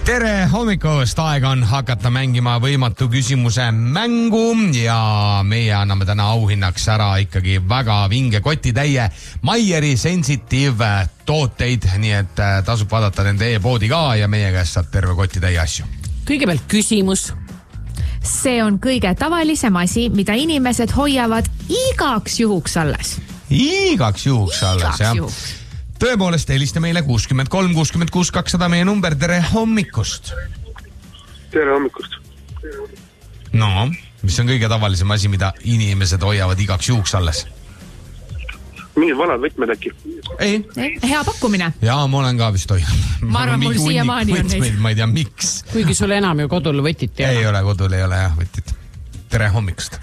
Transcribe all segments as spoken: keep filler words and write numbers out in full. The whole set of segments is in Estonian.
tere hommikust, aeg on hakata mängima võimatu küsimuse mängu ja meie anname täna auhinnaks ära ikkagi väga vinge kotitäie Maieri Sensitive tooteid, nii et tasub vaadata nende e-poodi ka ja meie käest saab terve kotitäie asju. Kõigepealt küsimus. See on kõige tavalisem asi, mida inimesed hoiavad igaks juhuks alles. Igaks juhuks alles, jah. Juhuks. Tõepoolest, helista meile kuuskümmend kolm kuuskümmend kuus kakssada meie number. Tere hommikust. Tere hommikust. No, mis on kõige tavalisem asi, mida inimesed hoiavad igaks juhuks alles? Mingid vanad võtmed äkki? Ei. Hea pakkumine. Jaa, ma olen ka vist hoinud. Ma arvan, mul siiamaani on neid. Ma ei tea, miks. Kuigi sul enam ju kodul võtit ei ole. Ei ole, kodul ei ole jah võtit. Tere hommikust.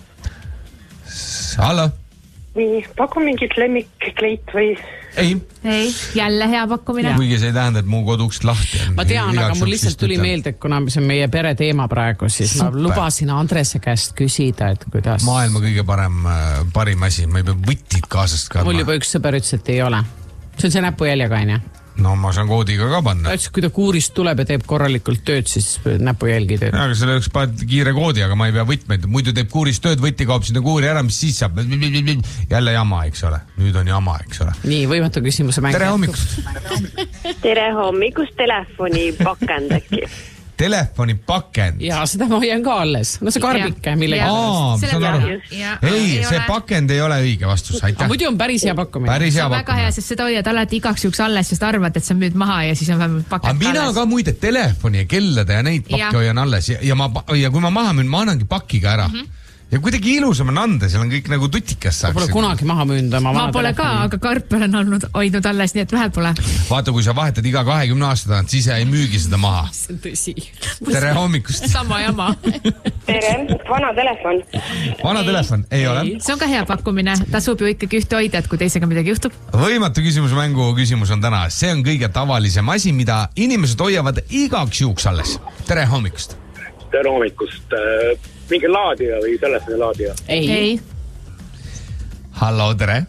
Hallo. Nii, paku mingit lemmikkleit või... Ei. Ei, jälle hea pakkumine. Kuigi see ei tähenda, et muu koduks lahti on. Ma tean, aga mul lihtsalt tuli meelde, et kuna see on meie pere teema praegu, siis Super. Ma lubasin Andrese käest küsida, et kuidas... Maailma kõige parem, parim asi. Ma ei pea võtid kaasast ka. Mul juba üks sõber ütles, et ei ole. See on see näpujäljaga, on ja? No ma saan koodiga ka panna. Ütles, kui ta kuurist tuleb ja teeb korralikult tööd, siis näpujälgi tööd. Ja, aga selle üks paned kiire koodi, aga ma ei pea võtmeid. Muidu teeb kuurist tööd, võtti kaob sinna kuuri ära, mis siis saab. Jälle jama, eks ole. Nüüd on jama, eks ole. Nii, võimatu küsimuse mäng. Tere hommikust. Tere hommikust, telefoni pakend äkki. Telefoni pakend. Ja seda ma hoian ka alles. No see karbike, millega. Aa, ma saan aru. Ei, see pakend ei ole õige vastus. Aitäh. Muidu on päris hea pakkumine. Päris hea pakkumine. See on väga hea, sest seda hoiad alati igaks juhuks alles, sest arvad, et sa müüd maha ja siis on vähemalt pakend alles. Mina ka muide telefoni ja kellade ja neid pakki hoian alles. Ja, ja, ma, ja kui ma maha müün, ma annangi pakiga ära. Mm -hmm. Ja kuidagi ilusam on anda, seal on kõik nagu tutikas saaks. Ma pole kunagi maha müünud oma ma pole telefoni. Ka, aga karp olen olnud hoidnud alles, nii et vähe pole. Vaata, kui sa vahetad iga kahekümne aasta tagant, siis ei müügi seda maha. See on tõsi. Tere hommikust. Sama jama. Tere, vana telefon. Vana ei, telefon, ei, ei ole. See on ka hea pakkumine. Tasub ju ikkagi ühte hoida, et kui teisega midagi juhtub. Võimatu küsimusmängu küsimus on täna. See on kõige tavalisem asi, mida inimesed hoiavad igaks juhuks alles. Tere hommikust. Tere hommikust. Mingi laadija või sellesene laadija? Ei. ei. Hallo, tere.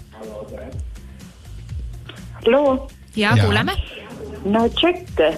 Hallo. Ja, ja. Kuuleme. No tšekke.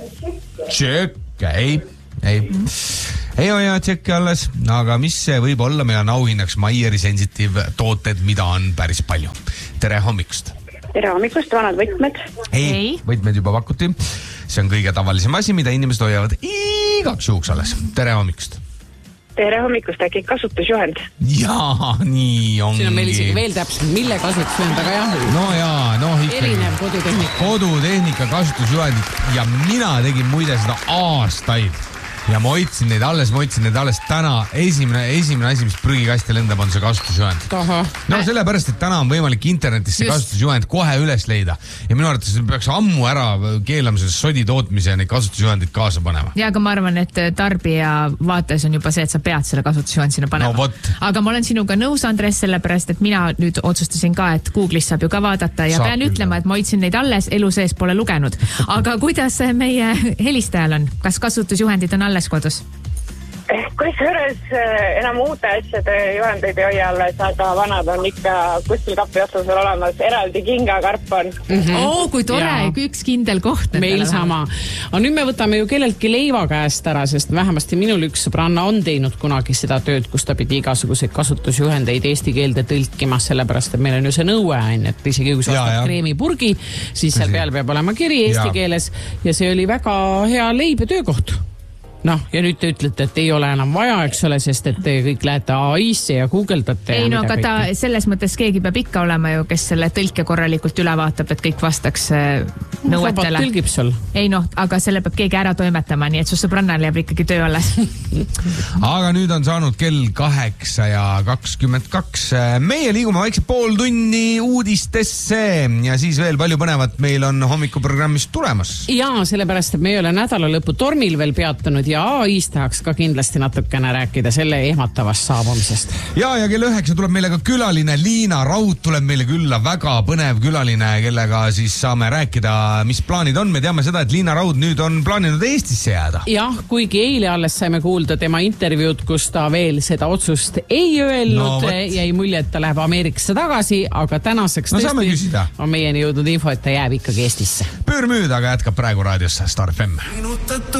Tšekke, ei. Ei. Mm. Ei hoia tšekke alles, aga mis see võib olla? Meil on auhinnaks Maieri Sensitive tooted, mida on päris palju. Tere hommikust. Tere hommikust, vanad võtmed. Ei, ei. Võtmed juba pakuti. See on kõige tavalisem asi, mida inimesed hoiavad igaks juhuks alles. Tere hommikust. Tere hommikust, äkki kasutusjuhend. Jaa, nii ongi. Siin on meil isegi veel täpselt, mille kasutusjuhend, aga jah. No jaa, no ikkagi. Erinev kodutehnika. Kodutehnika kasutusjuhendid ja mina tegin muide seda aastaid. Ja ma hoidsin neid alles, ma hoidsin neid alles täna. Esimene, esimene asi, mis prügikasti lendab, on see kasutusjuhend. Aha. No sellepärast, et täna on võimalik internetis see kasutusjuhend kohe üles leida. Ja minu arvates peaks ammu ära keelama selles sodi tootmise ja neid kasutusjuhendid kaasa panema. Ja, aga ma arvan, et tarbija vaates on juba see, et sa pead selle kasutusjuhend sinna panema. No, võt. Aga ma olen sinuga nõus, Andres, sellepärast, et mina nüüd otsustasin ka, et Google'is saab ju ka vaadata ja saab pean küll, ütlema, et ma hoidsin neid alles, elu sees pole lugenud. Aga kuidas meie helistajal on? Kas kasutusjuhendid on alles kodus? Kusjuures enam uute asjade juhendeid ei hoia alles, aga vanad on ikka kuskil kapi otsas veel olemas. Eraldi kingakarp on. Mm-hmm. Oo, kui tore, ja. Üks kindel koht. Meil sama. Aga nüüd me võtame ju kelleltki leiva käest ära, sest vähemasti minul üks sõbranna on teinud kunagi seda tööd, kus ta pidi igasuguseid kasutusjuhendeid eesti keelde tõlkima, sellepärast, et meil on ju see nõue, et isegi kui sa ostad kreemipurgi, siis seal peal peab olema kiri eesti ja. Keeles ja see oli väga hea leib ja töökoht. Noh, ja nüüd te ütlete, et ei ole enam vaja, eks ole, sest et te kõik lähete A I-sse ja googeldate. Ei, no aga ta selles mõttes keegi peab ikka olema ju, kes selle tõlke korralikult üle vaatab, et kõik vastaks nõuetele. Robot tõlgib sul. Ei noh, aga selle peab keegi ära toimetama, nii et su sõbrannal jääb ikkagi töö alles. Aga nüüd on saanud kell kaheksa ja kakskümmend kaks. Meie liigume vaikse pool tunni uudistesse ja siis veel palju põnevat meil on hommikuprogrammist tulemas. Ja, sellepärast, et me ei ole nädala lõpu tormil veel peatunud ja A I-s tahaks ka kindlasti natukene rääkida selle ehmatavast saabumisest. Ja, ja kell üheksa tuleb meile ka külaline Liina Raud tuleb meile külla, väga põnev külaline, kellega siis saame rääkida, mis plaanid on. Me teame seda, et Liina Raud nüüd on plaaninud Eestisse jääda. Jah, kuigi eile alles saime kuulda tema intervjuud, kus ta veel seda otsust ei öelnud, no, jäi mulje, et ta läheb Ameerikasse tagasi, aga tänaseks no, tõesti on meieni jõudnud info, et ta jääb ikkagi Eestisse. Pöörmüüd, aga jätkab praegu raadios Star F M.